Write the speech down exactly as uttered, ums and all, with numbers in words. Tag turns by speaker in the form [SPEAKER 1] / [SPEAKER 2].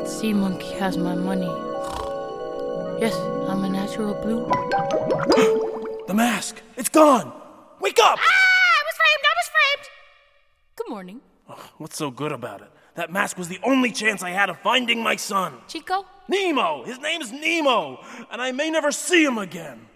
[SPEAKER 1] That sea monkey has my money. Yes, I'm a natural blue.
[SPEAKER 2] The mask! It's gone! Wake up!
[SPEAKER 1] Ah! I was framed! I was framed! Good morning.
[SPEAKER 2] Oh, what's so good about it? That mask was the only chance I had of finding my son.
[SPEAKER 1] Chico?
[SPEAKER 2] Nemo! His name's Nemo! And I may never see him again.